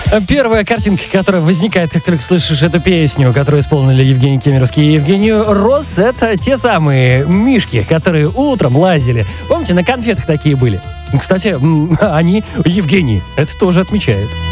Первая картинка, которая возникает, как только слышишь эту песню, которую исполнили Евгений Кемеровский и Евгений Росс, это те самые мишки, которые утром лазили. Помните, на конфетах такие были? Кстати, они, Евгений, это тоже отмечают.